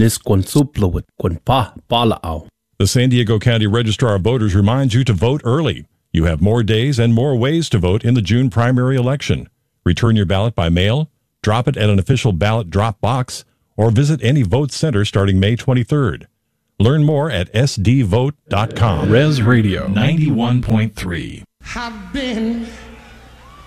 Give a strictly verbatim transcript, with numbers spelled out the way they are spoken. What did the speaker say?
lis kon suplawit kon pa palaaw. The San Diego County Registrar of Voters reminds you to vote early. You have more days and more ways to vote in the June primary election. Return your ballot by mail, drop it at an official ballot drop box, or visit any vote center starting May twenty-third. Learn more at s d vote dot com. Res Radio ninety-one point three. I've been